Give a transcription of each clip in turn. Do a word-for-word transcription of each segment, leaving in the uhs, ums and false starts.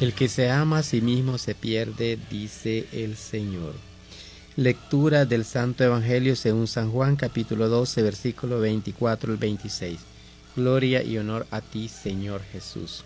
El que se ama a sí mismo se pierde, dice el Señor. Lectura del Santo Evangelio según San Juan, capítulo doce, versículo veinticuatro al veintiséis. Gloria y honor a ti, Señor Jesús.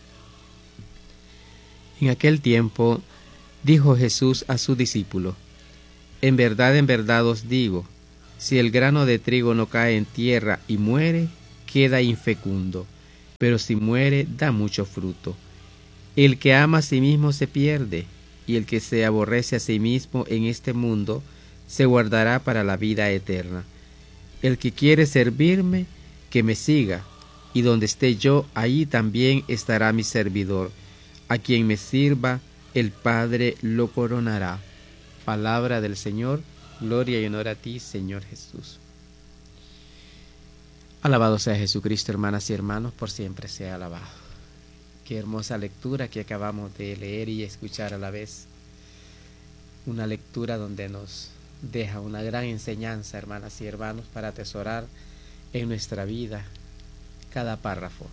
En aquel tiempo dijo Jesús a su discípulo: En verdad, en verdad os digo, si el grano de trigo no cae en tierra y muere, queda infecundo, pero si muere, da mucho fruto. El que ama a sí mismo se pierde, y el que se aborrece a sí mismo en este mundo se guardará para la vida eterna. El que quiere servirme, que me siga, y donde esté yo, allí también estará mi servidor. A quien me sirva, el Padre lo coronará. Palabra del Señor, gloria y honor a ti, Señor Jesús. Alabado sea Jesucristo, hermanas y hermanos, por siempre sea alabado. Qué hermosa lectura que acabamos de leer y escuchar a la vez. Una lectura donde nos deja una gran enseñanza, hermanas y hermanos, para atesorar en nuestra vida cada párrafo.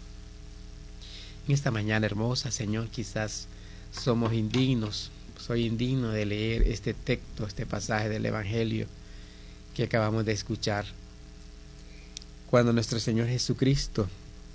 En esta mañana hermosa, Señor, quizás somos indignos, soy indigno de leer este texto, este pasaje del Evangelio que acabamos de escuchar. Cuando nuestro Señor Jesucristo,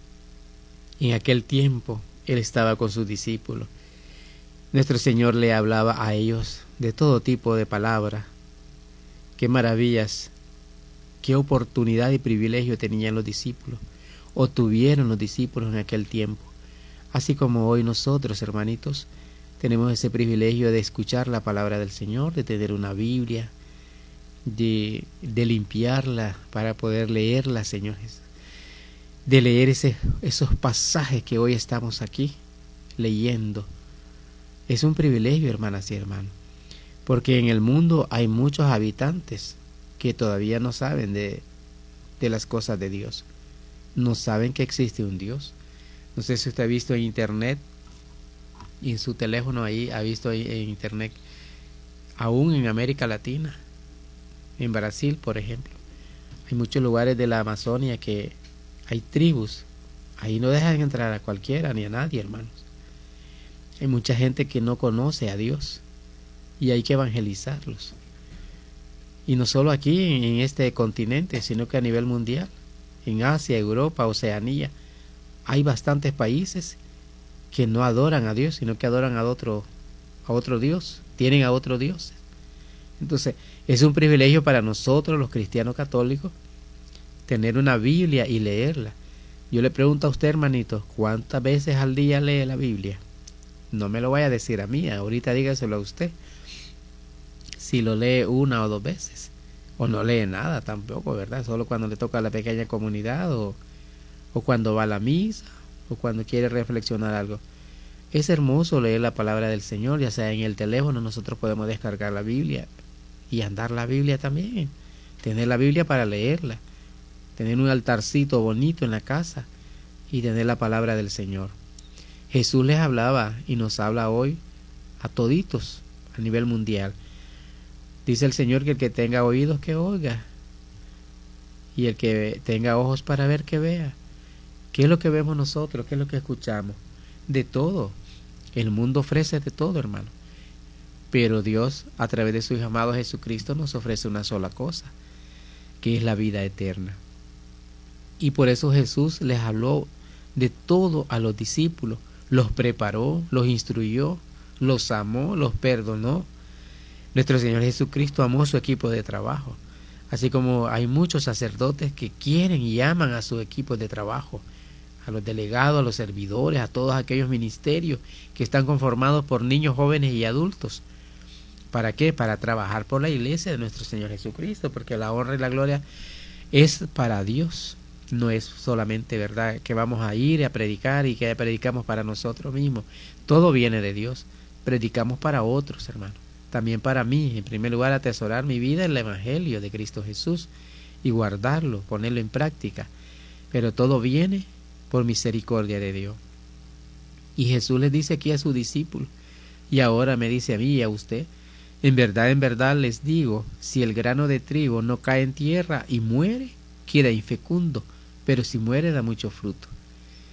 en aquel tiempo, Él estaba con sus discípulos. Nuestro Señor le hablaba a ellos de todo tipo de palabras. Qué maravillas, qué oportunidad y privilegio tenían los discípulos, o tuvieron los discípulos en aquel tiempo. Así como hoy nosotros, hermanitos, tenemos ese privilegio de escuchar la palabra del Señor, de tener una Biblia, de, de limpiarla para poder leerla, Señor Jesús. De leer ese, esos pasajes que hoy estamos aquí leyendo. Es un privilegio, hermanas y hermanos, porque en el mundo hay muchos habitantes que todavía no saben de, de las cosas de Dios. No saben que existe un Dios. No sé si usted ha visto en internet, y en su teléfono ahí, ha visto ahí en internet, aún en América Latina, en Brasil, por ejemplo, hay muchos lugares de la Amazonia que hay tribus, ahí no dejan entrar a cualquiera ni a nadie, hermanos. Hay mucha gente que no conoce a Dios y hay que evangelizarlos. Y no solo aquí en este continente, sino que a nivel mundial, en Asia, Europa, Oceanía, hay bastantes países que no adoran a Dios, sino que adoran a otro, a otro Dios, tienen a otro Dios. Entonces, es un privilegio para nosotros, los cristianos católicos, tener una Biblia y leerla. Yo le pregunto a usted, hermanito, ¿cuántas veces al día lee la Biblia? No me lo vaya a decir a mí, ahorita dígaselo a usted. Si lo lee una o dos veces, o no lee nada tampoco, ¿verdad? Solo cuando le toca a la pequeña comunidad, o, o cuando va a la misa, o cuando quiere reflexionar algo. Es hermoso leer la palabra del Señor, ya sea en el teléfono, nosotros podemos descargar la Biblia y andar la Biblia también, tener la Biblia para leerla, tener un altarcito bonito en la casa y tener la palabra del Señor. Jesús les hablaba y nos habla hoy a toditos a nivel mundial. Dice el Señor que el que tenga oídos que oiga, y el que tenga ojos para ver que vea. ¿Qué es lo que vemos nosotros? ¿Qué es lo que escuchamos? De todo. El mundo ofrece de todo, hermano. Pero Dios, a través de su Hijo amado Jesucristo, nos ofrece una sola cosa, que es la vida eterna. Y por eso Jesús les habló de todo a los discípulos. Los preparó, los instruyó, los amó, los perdonó. Nuestro Señor Jesucristo amó su equipo de trabajo. Así como hay muchos sacerdotes que quieren y aman a su equipo de trabajo, a los delegados, a los servidores, a todos aquellos ministerios que están conformados por niños, jóvenes y adultos. ¿Para qué? Para trabajar por la iglesia de nuestro Señor Jesucristo, porque la honra y la gloria es para Dios. No es solamente, ¿verdad?, que vamos a ir a predicar y que predicamos para nosotros mismos. Todo viene de Dios. Predicamos para otros, hermanos. También para mí, en primer lugar, atesorar mi vida en el Evangelio de Cristo Jesús y guardarlo, ponerlo en práctica. Pero todo viene por misericordia de Dios. Y Jesús les dice aquí a sus discípulos, y ahora me dice a mí y a usted: en verdad, en verdad les digo, si el grano de trigo no cae en tierra y muere, queda infecundo, pero si muere da mucho fruto.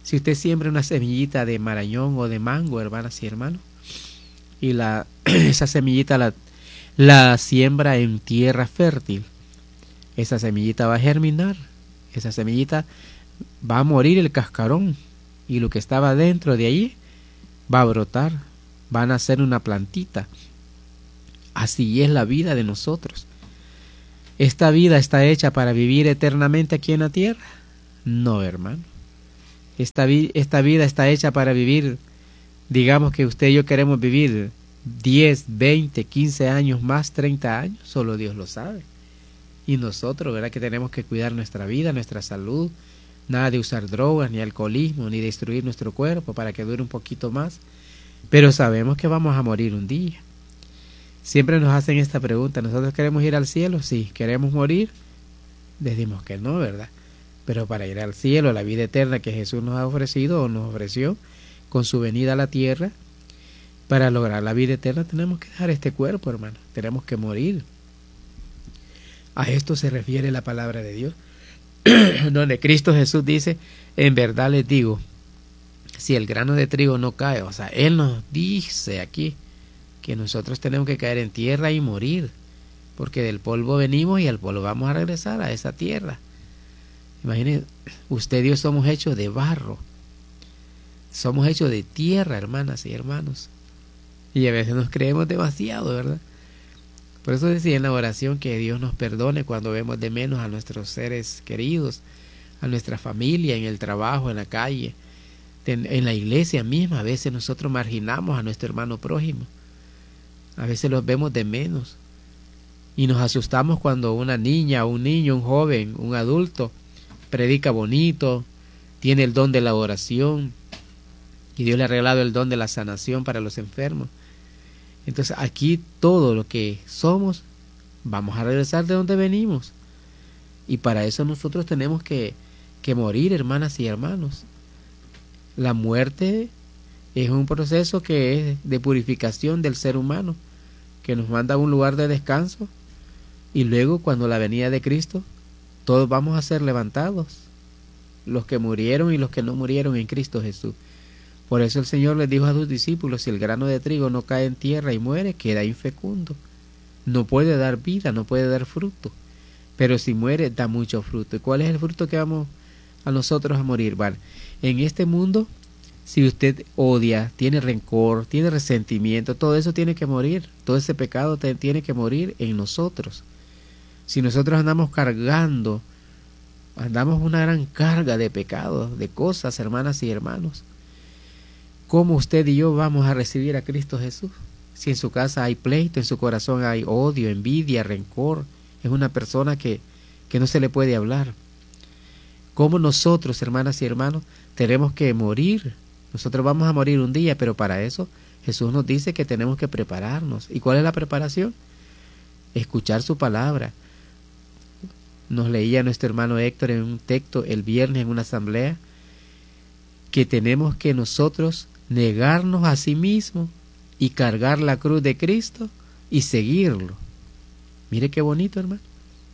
Si usted siembra una semillita de marañón o de mango, hermanas y hermanos, y la, esa semillita la, la siembra en tierra fértil, esa semillita va a germinar, esa semillita va a morir el cascarón, y lo que estaba dentro de ahí va a brotar, va a nacer una plantita. Así es la vida de nosotros. ¿Esta vida está hecha para vivir eternamente aquí en la tierra? No, hermano. Esta, vi esta vida está hecha para vivir, digamos que usted y yo queremos vivir diez, veinte, quince años más, treinta años, solo Dios lo sabe. Y nosotros, ¿verdad?, que tenemos que cuidar nuestra vida, nuestra salud, nada de usar drogas, ni alcoholismo, ni destruir nuestro cuerpo para que dure un poquito más. Pero sabemos que vamos a morir un día. Siempre nos hacen esta pregunta: ¿nosotros queremos ir al cielo? Sí. ¿Queremos morir? Decimos que no, ¿verdad? Pero para ir al cielo, la vida eterna que Jesús nos ha ofrecido o nos ofreció con su venida a la tierra, para lograr la vida eterna tenemos que dejar este cuerpo, hermano. Tenemos que morir. A esto se refiere la palabra de Dios, donde Cristo Jesús dice: en verdad les digo, si el grano de trigo no cae, o sea, Él nos dice aquí que nosotros tenemos que caer en tierra y morir, porque del polvo venimos y al polvo vamos a regresar, a esa tierra. Imagínense, usted y yo somos hechos de barro, somos hechos de tierra, hermanas y hermanos, y a veces nos creemos demasiado, ¿verdad? Por eso decía en la oración que Dios nos perdone cuando vemos de menos a nuestros seres queridos, a nuestra familia, en el trabajo, en la calle, en la iglesia misma. A veces nosotros marginamos a nuestro hermano prójimo, a veces los vemos de menos, y nos asustamos cuando una niña, un niño, un joven, un adulto predica bonito, tiene el don de la oración, y Dios le ha regalado el don de la sanación para los enfermos. Entonces aquí todo lo que somos, vamos a regresar de donde venimos, y para eso nosotros tenemos que, que morir, hermanas y hermanos. La muerte es un proceso que es de purificación del ser humano, que nos manda a un lugar de descanso, y luego cuando la venida de Cristo, todos vamos a ser levantados, los que murieron y los que no murieron en Cristo Jesús. Por eso el Señor les dijo a sus discípulos: si el grano de trigo no cae en tierra y muere, queda infecundo, no puede dar vida, no puede dar fruto, pero si muere da mucho fruto. ¿Y cuál es el fruto que vamos a nosotros a morir? Vale, en este mundo, si usted odia, tiene rencor, tiene resentimiento, todo eso tiene que morir, todo ese pecado te, tiene que morir en nosotros. Si nosotros andamos cargando, andamos una gran carga de pecados, de cosas, hermanas y hermanos, ¿cómo usted y yo vamos a recibir a Cristo Jesús? Si en su casa hay pleito, en su corazón hay odio, envidia, rencor, es una persona que, que no se le puede hablar. ¿Cómo nosotros, hermanas y hermanos, tenemos que morir? Nosotros vamos a morir un día, pero para eso Jesús nos dice que tenemos que prepararnos. ¿Y cuál es la preparación? Escuchar su palabra. Nos leía nuestro hermano Héctor en un texto el viernes en una asamblea, que tenemos que nosotros negarnos a sí mismos y cargar la cruz de Cristo y seguirlo. Mire qué bonito, hermano.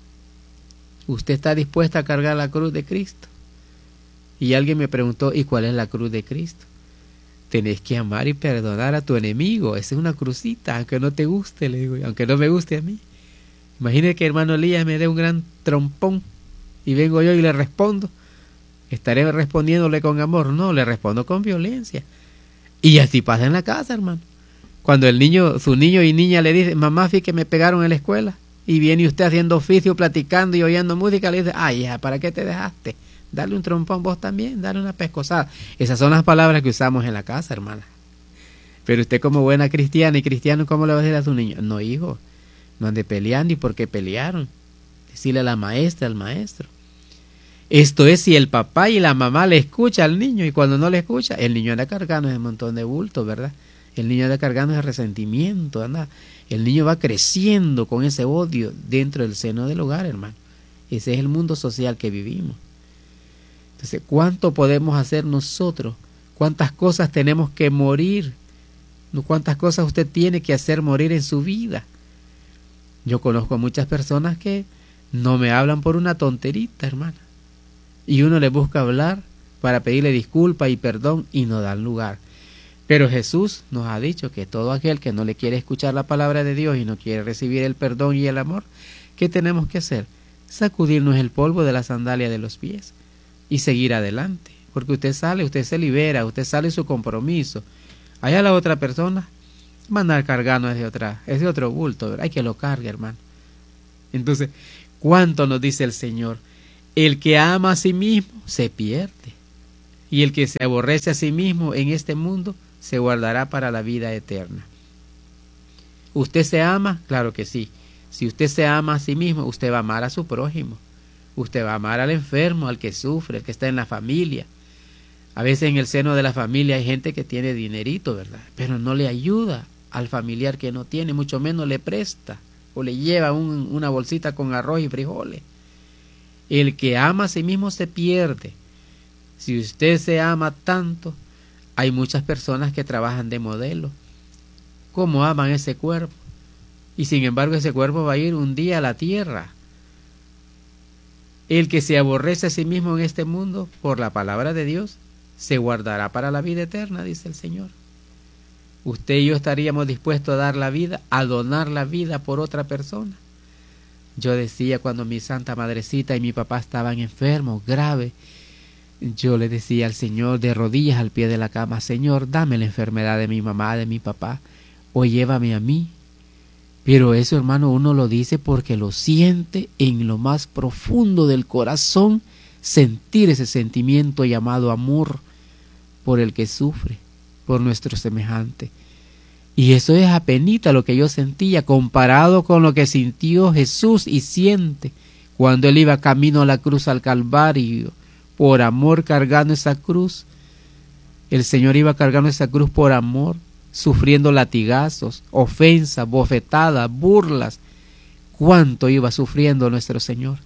Usted está dispuesta a cargar la cruz de Cristo. Y alguien me preguntó: ¿y cuál es la cruz de Cristo? Tenés que amar y perdonar a tu enemigo. Esa es una crucita, aunque no te guste, le digo, aunque no me guste a mí. Imagine que hermano Elías me dé un gran trompón y vengo yo y le respondo. ¿Estaré respondiéndole con amor? No, le respondo con violencia. Y así pasa en la casa, hermano. Cuando el niño, su niño y niña le dice: mamá, fíjate que me pegaron en la escuela, y viene usted haciendo oficio, platicando y oyendo música, le dice: ay, hija, ¿para qué te dejaste? Dale un trompón vos también, dale una pescosada. Esas son las palabras que usamos en la casa, hermana. Pero usted, como buena cristiana y cristiano, ¿cómo le va a decir a su niño? No, hijo, no ande peleando. ¿Y por qué pelearon? Decirle a la maestra, al maestro. Esto es si el papá y la mamá le escucha al niño, y cuando no le escucha, el niño anda cargando ese montón de bulto, ¿verdad? El niño anda cargando ese resentimiento, anda, el niño va creciendo con ese odio dentro del seno del hogar, hermano. Ese es el mundo social que vivimos. Entonces, ¿cuánto podemos hacer nosotros? ¿Cuántas cosas tenemos que morir? ¿Cuántas cosas usted tiene que hacer morir en su vida? Yo conozco a muchas personas que no me hablan por una tonterita, hermana. Y uno le busca hablar para pedirle disculpa y perdón y no dan lugar. Pero Jesús nos ha dicho que todo aquel que no le quiere escuchar la palabra de Dios y no quiere recibir el perdón y el amor, ¿qué tenemos que hacer? Sacudirnos el polvo de la sandalia de los pies y seguir adelante. Porque usted sale, usted se libera, usted sale de su compromiso. Allá la otra persona va a andar cargando es de, otra, es de otro bulto, ¿verdad? Hay que lo cargue, hermano. Entonces, ¿cuánto nos dice el Señor? El que ama a sí mismo se pierde. Y el que se aborrece a sí mismo en este mundo se guardará para la vida eterna. ¿Usted se ama? Claro que sí. Si usted se ama a sí mismo, usted va a amar a su prójimo. Usted va a amar al enfermo, al que sufre, al que está en la familia. A veces en el seno de la familia hay gente que tiene dinerito, ¿verdad? Pero no le ayuda al familiar que no tiene, mucho menos le presta o le lleva un, una bolsita con arroz y frijoles. El que ama a sí mismo se pierde. Si usted se ama tanto, hay muchas personas que trabajan de modelo. ¿Cómo aman ese cuerpo? Y sin embargo ese cuerpo va a ir un día a la tierra. El que se aborrece a sí mismo en este mundo, por la palabra de Dios, se guardará para la vida eterna, dice el Señor. Usted y yo estaríamos dispuestos a dar la vida, a donar la vida por otra persona. Yo decía cuando mi Santa Madrecita y mi papá estaban enfermos, graves, yo le decía al Señor de rodillas al pie de la cama, Señor, dame la enfermedad de mi mamá, de mi papá, o llévame a mí. Pero eso, hermano, uno lo dice porque lo siente en lo más profundo del corazón, sentir ese sentimiento llamado amor por el que sufre, por nuestro semejante. Y eso es apenita lo que yo sentía comparado con lo que sintió Jesús y siente cuando él iba camino a la cruz al Calvario, por amor cargando esa cruz. El Señor iba cargando esa cruz por amor, sufriendo latigazos, ofensas, bofetadas, burlas. ¿Cuánto iba sufriendo nuestro Señor?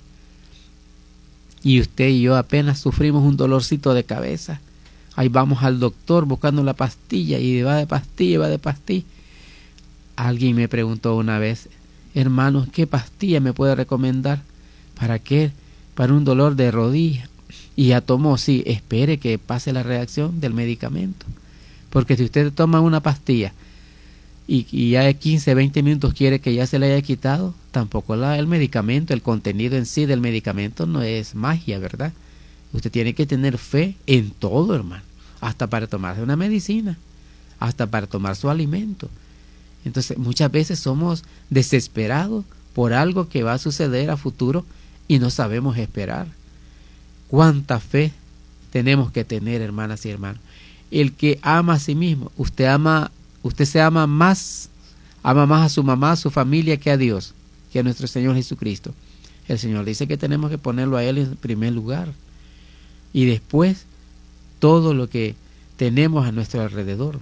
Y usted y yo apenas sufrimos un dolorcito de cabeza. Ahí vamos al doctor buscando la pastilla y va de pastilla, va de pastilla. Alguien me preguntó una vez, hermano, ¿qué pastilla me puede recomendar? ¿Para qué? Para un dolor de rodilla. Y ya tomó, sí, espere que pase la reacción del medicamento. Porque si usted toma una pastilla y, y ya de quince, veinte minutos quiere que ya se le haya quitado, tampoco la, el medicamento, el contenido en sí del medicamento no es magia, ¿verdad? Usted tiene que tener fe en todo, hermano. Hasta para tomarse una medicina, hasta para tomar su alimento. Entonces, muchas veces somos desesperados por algo que va a suceder a futuro y no sabemos esperar. ¿Cuánta fe tenemos que tener, hermanas y hermanos? El que ama a sí mismo, usted ama, usted se ama más, ama más a su mamá, a su familia que a Dios, que a nuestro Señor Jesucristo. El Señor dice que tenemos que ponerlo a Él en primer lugar. Y después, todo lo que tenemos a nuestro alrededor.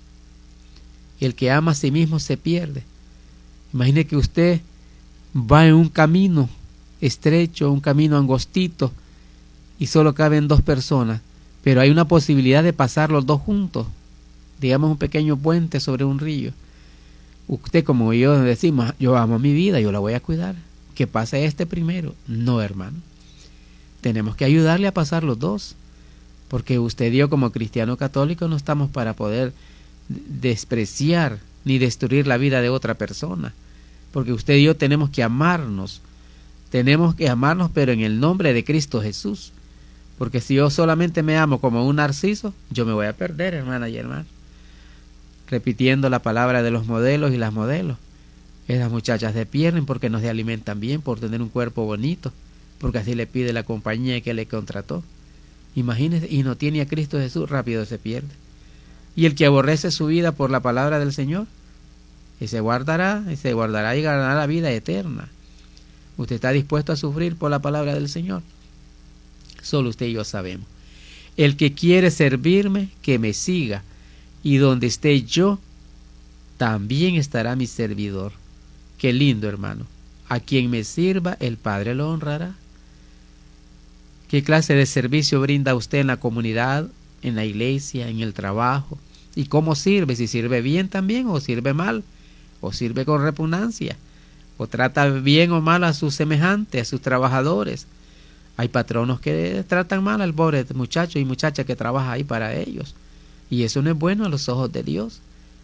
El que ama a sí mismo se pierde. Imagine que usted va en un camino estrecho, un camino angostito, y solo caben dos personas, pero hay una posibilidad de pasar los dos juntos, digamos un pequeño puente sobre un río. Usted, como yo decimos, yo amo mi vida, yo la voy a cuidar, que pase este primero. No, hermano, tenemos que ayudarle a pasar los dos, porque usted y yo como cristiano católico no estamos para poder despreciar ni destruir la vida de otra persona, porque usted y yo tenemos que amarnos, tenemos que amarnos pero en el nombre de Cristo Jesús. Porque si yo solamente me amo como un narciso, yo me voy a perder, hermana y hermano. Repitiendo la palabra de los modelos y las modelos. Esas muchachas se pierden porque no se alimentan bien, por tener un cuerpo bonito, porque así le pide la compañía que le contrató. Imagínense, y no tiene a Cristo Jesús, rápido se pierde. Y el que aborrece su vida por la palabra del Señor, y se guardará, y se guardará y ganará la vida eterna. ¿Usted está dispuesto a sufrir por la palabra del Señor? Solo usted y yo sabemos. El que quiere servirme, que me siga, y donde esté yo, también estará mi servidor. Qué lindo, hermano. A quien me sirva, el Padre lo honrará. ¿Qué clase de servicio brinda usted en la comunidad, en la iglesia, en el trabajo? ¿Y cómo sirve? Si sirve bien también, o sirve mal, o sirve con repugnancia, o trata bien o mal a sus semejantes, a sus trabajadores, Hay patronos que tratan mal al pobre muchacho y muchacha que trabaja ahí para ellos. Y eso no es bueno a los ojos de Dios.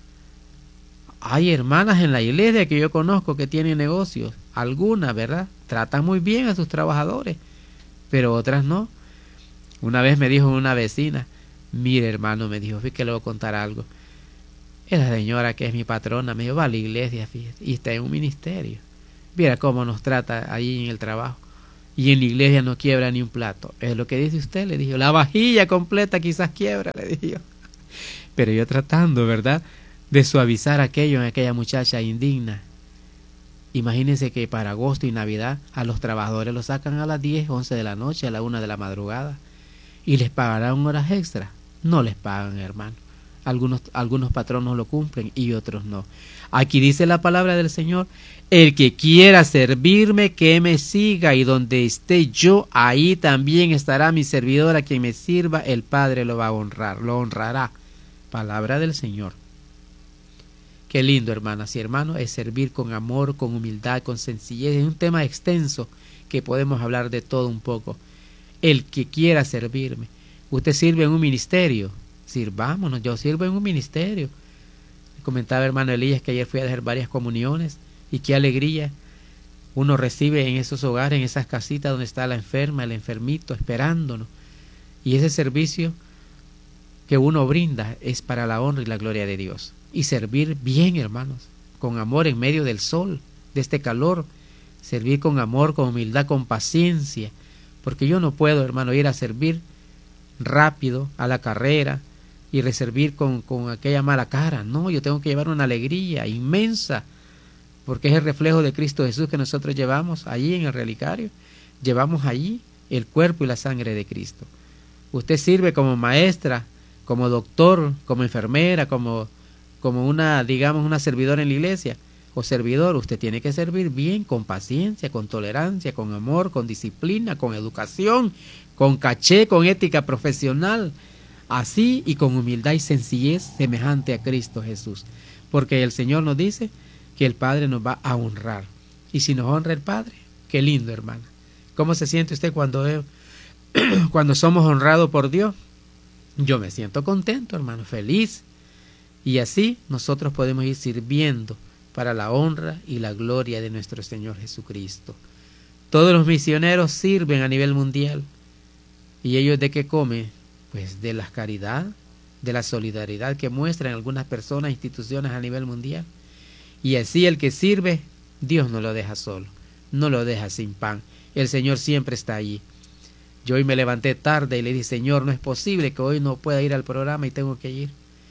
Hay hermanas en la iglesia que yo conozco que tienen negocios. Algunas, ¿verdad? Tratan muy bien a sus trabajadores, pero otras no. Una vez me dijo una vecina, mire hermano, me dijo, fíjate que le voy a contar algo. Esa señora que es mi patrona, me dijo, va a la iglesia, fíjate, y está en un ministerio. Mira cómo nos trata ahí en el trabajo. Y en la iglesia no quiebra ni un plato. Es lo que dice usted, le dijo. La vajilla completa quizás quiebra, le dije yo. Pero yo tratando, ¿verdad?, de suavizar aquello en aquella muchacha indigna. Imagínense que para agosto y Navidad a los trabajadores los sacan a las diez, once de la noche, a la una de la madrugada. ¿Y les pagarán horas extras? No les pagan, hermano. Algunos, algunos patronos lo cumplen y otros no. Aquí dice la palabra del Señor, el que quiera servirme, que me siga, y donde esté yo, ahí también estará mi servidor. A quien me sirva, el Padre lo va a honrar, lo honrará. Palabra del Señor. Qué lindo, hermanas y hermanos, es servir con amor, con humildad, con sencillez. Es un tema extenso que podemos hablar de todo un poco. El que quiera servirme. Usted sirve en un ministerio, sirvámonos. Yo sirvo en un ministerio. Comentaba hermano Elías que ayer fui a dejar varias comuniones y qué alegría uno recibe en esos hogares, en esas casitas donde está la enferma, el enfermito esperándonos. Y ese servicio que uno brinda es para la honra y la gloria de Dios. Y servir bien, hermanos, con amor en medio del sol, de este calor. Servir con amor, con humildad, con paciencia. Porque yo no puedo, hermano, ir a servir rápido a la carrera y reservir con, con aquella mala cara. No, yo tengo que llevar una alegría inmensa, porque es el reflejo de Cristo Jesús que nosotros llevamos allí en el relicario. Llevamos allí el cuerpo y la sangre de Cristo. Usted sirve como maestra, como doctor, como enfermera, como, como una, digamos, una servidora en la iglesia o servidor. Usted tiene que servir bien, con paciencia, con tolerancia, con amor, con disciplina, con educación, con caché, con ética profesional, así y con humildad y sencillez semejante a Cristo Jesús. Porque el Señor nos dice que el Padre nos va a honrar. Y si nos honra el Padre, qué lindo, hermana. ¿Cómo se siente usted cuando, eh, cuando somos honrados por Dios? Yo me siento contento, hermano, feliz. Y así nosotros podemos ir sirviendo para la honra y la gloria de nuestro Señor Jesucristo. Todos los misioneros sirven a nivel mundial. ¿Y ellos de qué comen? Pues de la caridad, de la solidaridad que muestran algunas personas e instituciones a nivel mundial. Y así el que sirve, Dios no lo deja solo, no lo deja sin pan. El Señor siempre está allí. Yo hoy me levanté tarde y le dije, Señor, no es posible que hoy no pueda ir al programa y tengo que ir.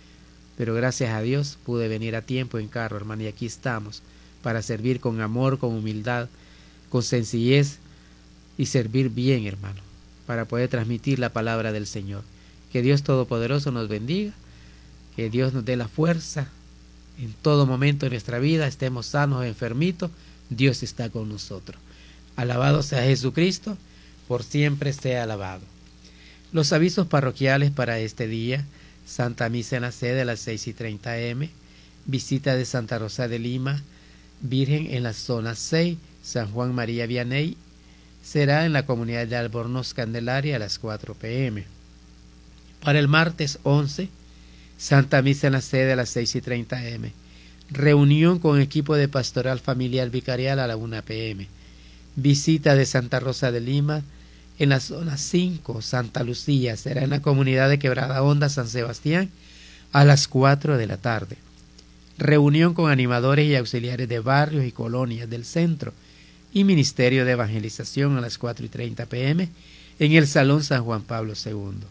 Pero gracias a Dios pude venir a tiempo en carro, hermano, y aquí estamos para servir con amor, con humildad, con sencillez y servir bien, hermano, para poder transmitir la palabra del Señor. Que Dios Todopoderoso nos bendiga, que Dios nos dé la fuerza en todo momento de nuestra vida, estemos sanos o enfermitos, Dios está con nosotros. Alabado sea Jesucristo, por siempre sea alabado. Los avisos parroquiales para este día: Santa Misa en la sede a las seis y treinta eme, visita de Santa Rosa de Lima, Virgen en la zona seis, San Juan María Vianney, será en la comunidad de Albornoz Candelaria a las cuatro pe eme. Para el martes once, Santa Misa en la sede a las seis y treinta eme, reunión con equipo de Pastoral Familiar Vicarial a la una pe eme, visita de Santa Rosa de Lima en la zona cinco, Santa Lucía, será en la comunidad de Quebrada Honda, San Sebastián, a las cuatro de la tarde. Reunión con animadores y auxiliares de barrios y colonias del centro y Ministerio de Evangelización a las cuatro y treinta pe eme en el Salón San Juan Pablo segundo.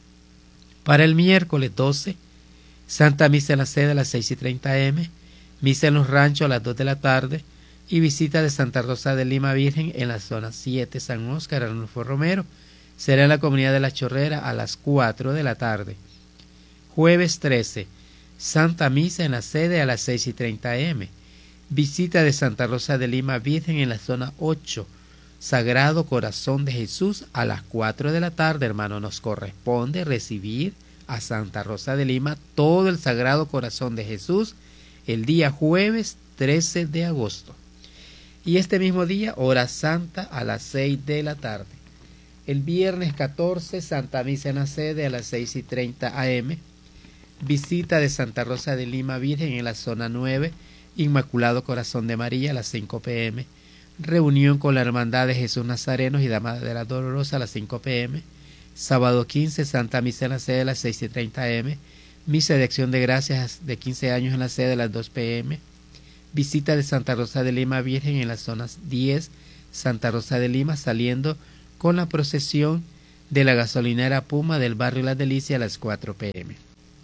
Para el miércoles doce, Santa Misa en la sede a las seis y treinta eme, Misa en los Ranchos a las dos de la tarde y visita de Santa Rosa de Lima Virgen en la zona siete, San Óscar, Arnulfo Romero, será en la comunidad de La Chorrera a las cuatro de la tarde. Jueves trece, Santa Misa en la sede a las seis y treinta eme, visita de Santa Rosa de Lima Virgen en la zona ocho, Sagrado Corazón de Jesús a las cuatro de la tarde, hermano. Nos corresponde recibir a Santa Rosa de Lima todo el Sagrado Corazón de Jesús el día jueves trece de agosto. Y este mismo día, hora santa a las seis de la tarde. El viernes catorce, Santa Misa en la sede a las seis y treinta a eme. Visita de Santa Rosa de Lima Virgen en la zona nueve, Inmaculado Corazón de María a las cinco pe eme. Reunión con la Hermandad de Jesús Nazarenos y Dama de la Dolorosa a las cinco pe eme. Sábado quince, Santa Misa en la sede a las seis y treinta a eme. Misa de Acción de Gracias de quince años en la sede a las dos pe eme. Visita de Santa Rosa de Lima Virgen en las zonas diez, Santa Rosa de Lima, saliendo con la procesión de la gasolinera Puma del barrio Las Delicias a las cuatro pe eme.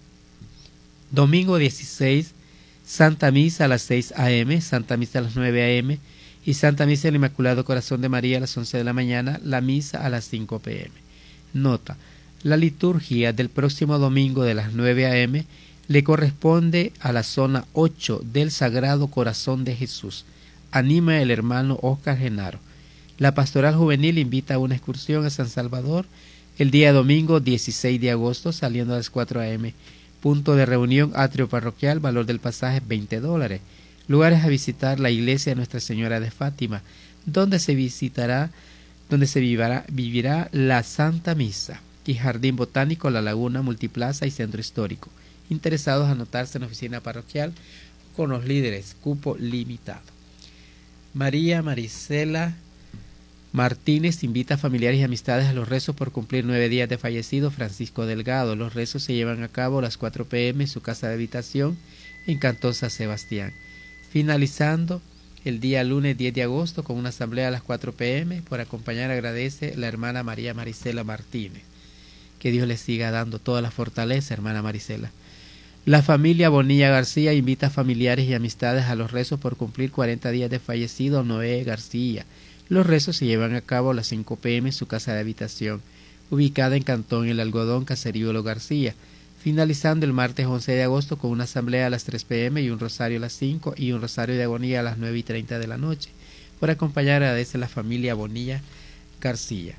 Domingo dieciséis, Santa Misa a las seis a eme, Santa Misa a las nueve a eme y Santa Misa del Inmaculado Corazón de María a las once de la mañana, la misa a las cinco pe eme. Nota: la liturgia del próximo domingo de las nueve a eme le corresponde a la zona ocho del Sagrado Corazón de Jesús. Anima el hermano Oscar Genaro. La Pastoral Juvenil invita a una excursión a San Salvador el día domingo dieciséis de agosto, saliendo a las cuatro a eme. Punto de reunión, atrio parroquial, valor del pasaje veinte dólares. Lugares a visitar: la iglesia de Nuestra Señora de Fátima, donde se visitará, donde se vivirá, vivirá la Santa Misa, y Jardín Botánico, La Laguna, Multiplaza y Centro Histórico. Interesados, anotarse en la oficina parroquial con los líderes, cupo limitado. María Marisela Martínez invita a familiares y amistades a los rezos por cumplir nueve días de fallecido Francisco Delgado. Los rezos se llevan a cabo a las cuatro pe eme en su casa de habitación en Cantón San Sebastián, finalizando el día lunes diez de agosto con una asamblea a las cuatro pe eme. Por acompañar agradece la hermana María Marisela Martínez. Que Dios le siga dando toda la fortaleza, hermana Marisela. La familia Bonilla García invita a familiares y amistades a los rezos por cumplir cuarenta días de fallecido Noé García. Los rezos se llevan a cabo a las cinco pe eme en su casa de habitación, ubicada en Cantón El Algodón, Caserío Los García, finalizando el martes once de agosto con una asamblea a las tres pe eme y un rosario a las cinco y un rosario de agonía a las nueve y treinta de la noche. Por acompañar agradece la familia Bonilla García.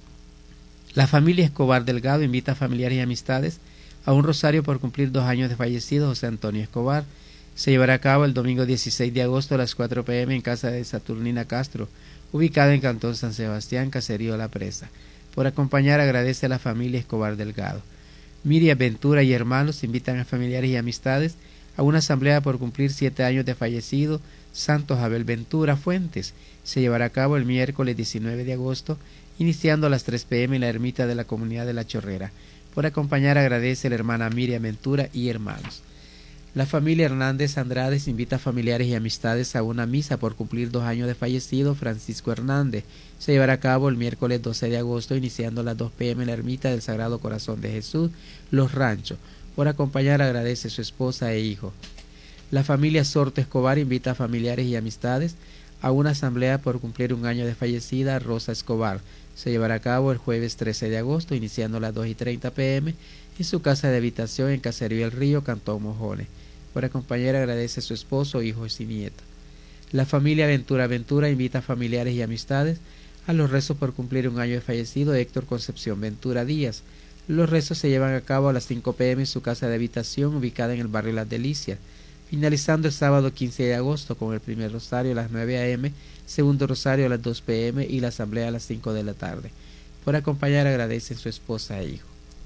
La familia Escobar Delgado invita a familiares y amistades a un rosario por cumplir dos años de fallecido José Antonio Escobar. Se llevará a cabo el domingo dieciséis de agosto a las cuatro pe eme en casa de Saturnina Castro, ubicada en Cantón San Sebastián, Caserío La Presa. Por acompañar agradece a la familia Escobar Delgado. Miriam Ventura y hermanos invitan a familiares y amistades a una asamblea por cumplir siete años de fallecido Santos Abel Ventura Fuentes. Se llevará a cabo el miércoles diecinueve de agosto, iniciando a las tres pe eme en la ermita de la comunidad de La Chorrera. Por acompañar agradece la hermana Miriam Ventura y hermanos. La familia Hernández Andrades invita a familiares y amistades a una misa por cumplir dos años de fallecido Francisco Hernández. Se llevará a cabo el miércoles doce de agosto, iniciando a las dos pe eme en la ermita del Sagrado Corazón de Jesús, Los Ranchos. Por acompañar agradece su esposa e hijo. La familia Sorto Escobar invita a familiares y amistades a una asamblea por cumplir un año de fallecida Rosa Escobar. Se llevará a cabo el jueves trece de agosto, iniciando a las dos y treinta pe eme en su casa de habitación en Caserío El Río, Cantón Mojones. Por acompañar agradece a su esposo, hijos y nieta. La familia Ventura Ventura invita a familiares y amistades a los rezos por cumplir un año de fallecido Héctor Concepción Ventura Díaz. Los rezos se llevan a cabo a las cinco pe eme en su casa de habitación ubicada en el barrio Las Delicias, finalizando el sábado quince de agosto con el primer rosario a las nueve a eme, segundo rosario a las dos pe eme y la asamblea a las cinco de la tarde. Por acompañar agradecen su esposa e hijo.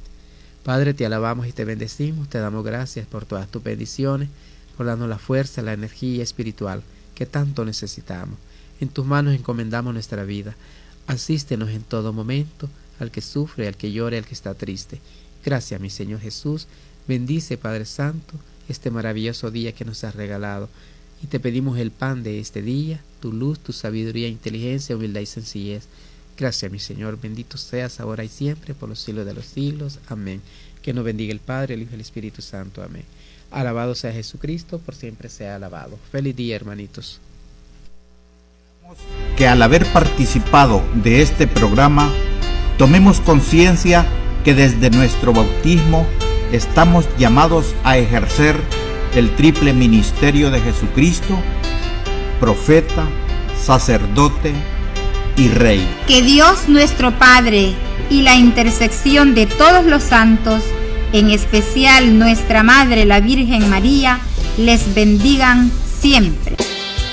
Padre, te alabamos y te bendecimos, te damos gracias por todas tus bendiciones, por darnos la fuerza, la energía espiritual que tanto necesitamos. En tus manos encomendamos nuestra vida. Asístenos en todo momento, al que sufre, al que llora, al que está triste. Gracias, mi Señor Jesús. Bendice, Padre Santo, este maravilloso día que nos has regalado. Y te pedimos el pan de este día, tu luz, tu sabiduría, inteligencia, humildad y sencillez. Gracias, mi Señor, bendito seas ahora y siempre, por los siglos de los siglos. Amén. Que nos bendiga el Padre, el Hijo y el Espíritu Santo. Amén. Alabado sea Jesucristo, por siempre sea alabado. Feliz día, hermanitos. Que al haber participado de este programa, tomemos conciencia que desde nuestro bautismo estamos llamados a ejercer el triple ministerio de Jesucristo, profeta, sacerdote y Rey. Que Dios nuestro Padre y la intersección de todos los santos, en especial nuestra Madre la Virgen María, les bendigan siempre.